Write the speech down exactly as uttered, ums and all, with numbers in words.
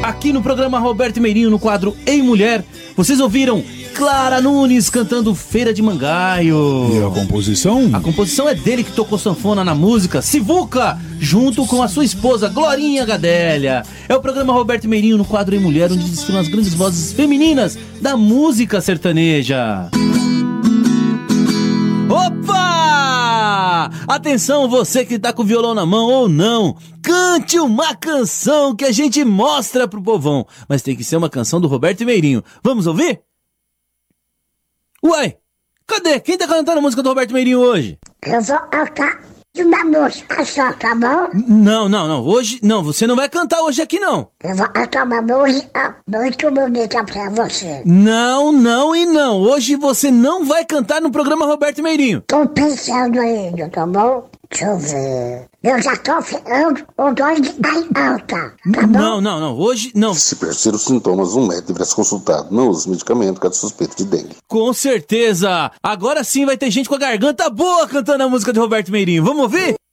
aqui no programa Roberto Meirinho, no quadro Ei Mulher. Vocês ouviram Clara Nunes cantando Feira de Mangaio. E a composição? A composição é dele, que tocou sanfona na música Sivuca, junto com a sua esposa Glorinha Gadelha. É o programa Roberto Meirinho, no quadro Ei Mulher, onde desfilam as grandes vozes femininas da música sertaneja. Opa! Atenção, você que tá com o violão na mão ou não, cante uma canção que a gente mostra pro povão. Mas tem que ser uma canção do Roberto Meirinho. Vamos ouvir? Uai, cadê? Quem tá cantando a música do Roberto Meirinho hoje? Eu vou cantar uma música só, tá bom? Não, não, não. Hoje, não, você não vai cantar hoje aqui, não. Eu vou cantar uma música muito bonita pra você. Não, não e não. Hoje você não vai cantar no programa Roberto Meirinho. Tô pensando ainda, tá bom? Deixa eu ver. Eu já tô ficando com dor de garganta, tá bom? Não, não, não. Hoje, não. Se persistir os sintomas, um médico deverá ser consultado. Não use medicamento caso suspeito de dengue. Com certeza. Agora sim vai ter gente com a garganta boa cantando a música de Roberto Meirinho. Vamos ouvir?